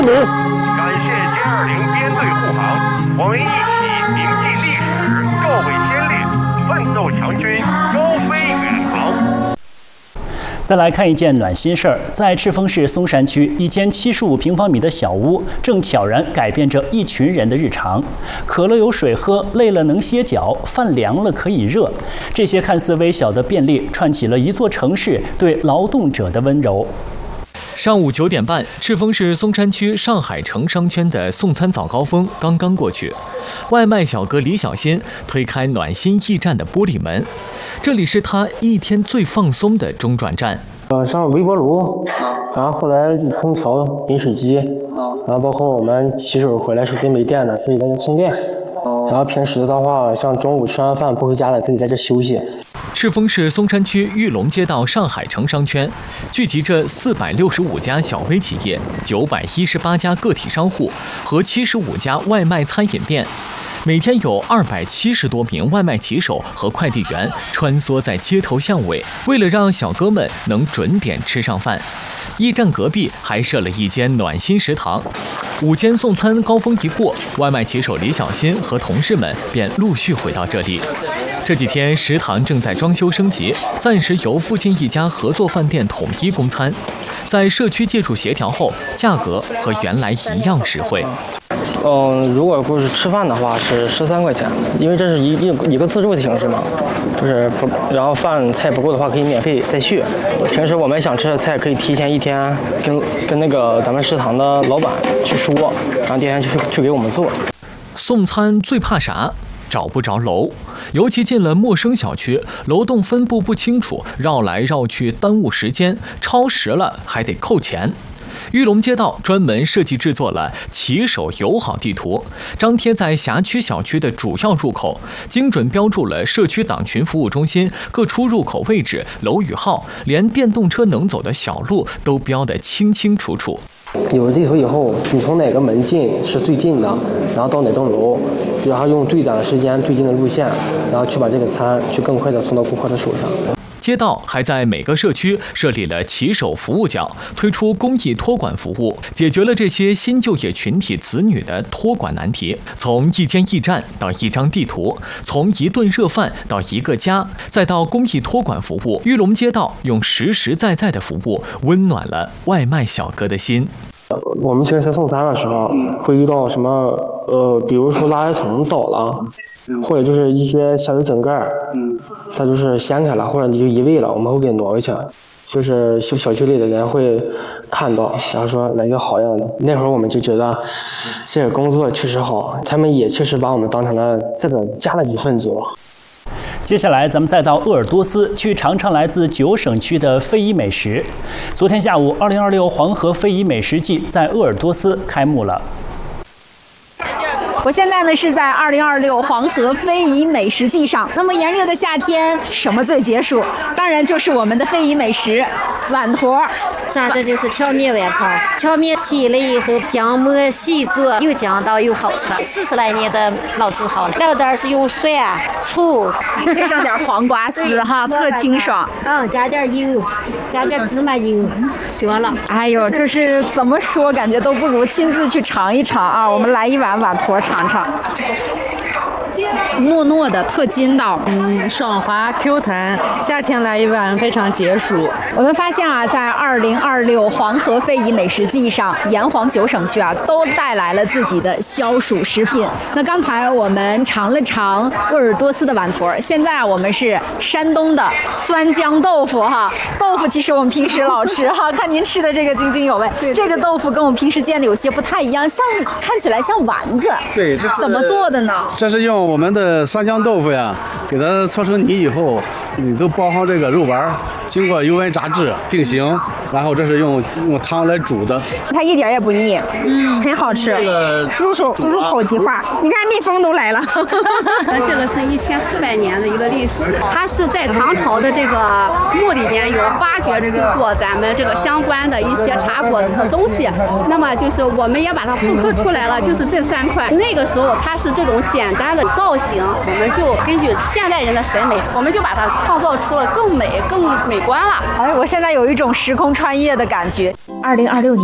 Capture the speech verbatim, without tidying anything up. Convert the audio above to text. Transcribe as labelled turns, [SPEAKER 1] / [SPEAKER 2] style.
[SPEAKER 1] 感谢歼二零编队护航，我们一起铭记历史，告慰先烈，奋斗强军，高飞远航。
[SPEAKER 2] 再来看一件暖心事儿，在赤峰市松山区，一间七十五平方米的小屋，正悄然改变着一群人的日常。渴了有水喝，累了能歇脚，饭凉了可以热。这些看似微小的便利，串起了一座城市对劳动者的温柔。
[SPEAKER 3] 上午九点半，赤峰市松山区上海城商圈的送餐早高峰刚刚过去，外卖小哥李小新推开暖心驿站的玻璃门，这里是他一天最放松的中转站。
[SPEAKER 4] 呃，上微波炉，然后后来空调、饮水机，然后包括我们骑手回来手机没电了，可以在这充电。然后平时的话，像中午吃完饭不回家的，可以在这休息。
[SPEAKER 3] 赤峰市松山区玉龙街道上海城商圈，聚集着四百六十五家小微企业、九百一十八家个体商户和七十五家外卖餐饮店。每天有二百七十多名外卖骑手和快递员穿梭在街头巷尾，为了让小哥们能准点吃上饭，驿站隔壁还设了一间暖心食堂。午间送餐高峰一过，外卖骑手李小新和同事们便陆续回到这里。这几天食堂正在装修升级，暂时由附近一家合作饭店统一供餐。在社区技术协调后，价格和原来一样实惠。
[SPEAKER 4] 嗯，如果不是吃饭的话是十三块钱，因为这是一一一个自助的形式嘛，就是不，然后饭菜不够的话可以免费再续。平时我们想吃的菜可以提前一天跟跟那个咱们食堂的老板去说，然后第二天去去给我们做。
[SPEAKER 3] 送餐最怕啥？找不着楼，尤其进了陌生小区，楼栋分布不清楚，绕来绕去耽误时间，超时了还得扣钱。玉龙街道专门设计制作了骑手友好地图，张贴在辖区小区的主要入口，精准标注了社区党群服务中心各出入口位置、楼宇号，连电动车能走的小路都标得清清楚楚。
[SPEAKER 4] 有了地图以后，你从哪个门进是最近的，然后到哪栋楼，然后用最短的时间、最近的路线，然后去把这个餐去更快的送到顾客的手上。
[SPEAKER 3] 街道还在每个社区设立了骑手服务角，推出公益托管服务，解决了这些新就业群体子女的托管难题。从一间驿站到一张地图，从一顿热饭到一个家，再到公益托管服务，玉龙街道用实实在在的服务温暖了外卖小哥的心。
[SPEAKER 4] 我们平时送餐的时候会遇到什么呃，比如说垃圾桶倒了，或者就是一些小油井盖，嗯，它就是掀开了，或者你就移位了，我们会给挪回去。就是小小区里的人会看到，然后说来一个好样的。那会儿我们就觉得这个工作确实好，他们也确实把我们当成了这个家的一份子。
[SPEAKER 2] 接下来，咱们再到鄂尔多斯去尝尝来自九省区的非遗美食。昨天下午，二零二六黄河非遗美食季在鄂尔多斯开幕了。
[SPEAKER 5] 我现在呢是在二零二六黄河非遗美食季上。那么炎热的夏天，什么最解暑？当然就是我们的非遗美食碗坨。
[SPEAKER 6] 炸的就是荞麦碗团，荞麦洗了以后姜末细做，又姜到又好吃，四十来年的老字号了。料渣是用蒜、醋，
[SPEAKER 5] 配上点黄瓜丝哈，特清爽。
[SPEAKER 6] 嗯，加点油，加点芝麻油，完了。
[SPEAKER 5] 哎呦，这是怎么说，感觉都不如亲自去尝一尝啊！我们来一碗碗坨尝尝。糯糯的，特筋道，
[SPEAKER 7] 嗯，爽滑 Q 弹，夏天来一碗非常解暑。
[SPEAKER 5] 我们发现啊，在二零二六黄河非遗美食季上，沿黄九省区啊都带来了自己的消暑食品。那刚才我们尝了尝鄂尔多斯的碗坨，现在啊我们是山东的酸浆豆腐哈。豆腐其实我们平时老吃哈，看您吃的这个津津有味。这个豆腐跟我们平时见的有些不太一样，像看起来像丸子。
[SPEAKER 8] 对，这是
[SPEAKER 5] 怎么做的呢？
[SPEAKER 8] 这是用我们的酸浆豆腐呀，给它搓成泥以后，里头包上这个肉丸，经过油温炸制定型，然后这是用用汤来煮的。
[SPEAKER 9] 它一点也不腻，嗯，很好吃，
[SPEAKER 8] 这个
[SPEAKER 9] 入手入口即化。你看蜜蜂都来了。
[SPEAKER 10] 这个是一千四百年的一个历史，它是在唐朝的这个墓里边有发掘出过咱们这个相关的一些茶果子的东西，那么就是我们也把它复刻出来了，就是这三块。那个时候它是这种简单的造型，我们就根据现代人的审美，我们就把它创造出了更美、更美观了。
[SPEAKER 5] 哎，我现在有一种时空穿越的感觉。二零二六年。